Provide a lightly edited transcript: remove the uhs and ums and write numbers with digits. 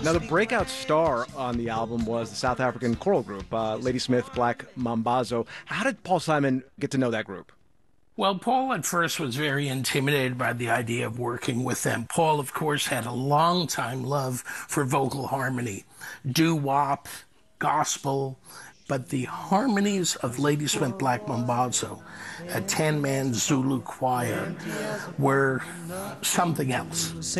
Now, the breakout star on the album was the South African choral group, Ladysmith Black Mambazo. How did Paul Simon get to know that group? Well, Paul at first was very intimidated by the idea of working with them. Paul, of course, had a long time love for vocal harmony, doo-wop, gospel, but the harmonies of Ladysmith Black Mambazo, a 10-man Zulu choir, were something else.